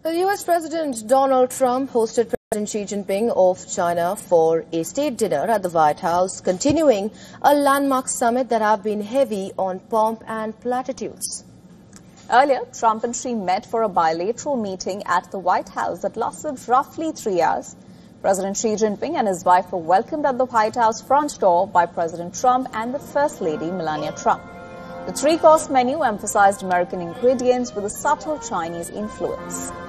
The US President Donald Trump hosted President Xi Jinping of China for a state dinner at the White House, continuing a landmark summit that have been heavy on pomp and platitudes. Earlier, Trump and Xi met for a bilateral meeting at the White House that lasted roughly 3 hours. President Xi Jinping and his wife were welcomed at the White House front door by President Trump and the First Lady Melania Trump. The three-course menu emphasized American ingredients with a subtle Chinese influence.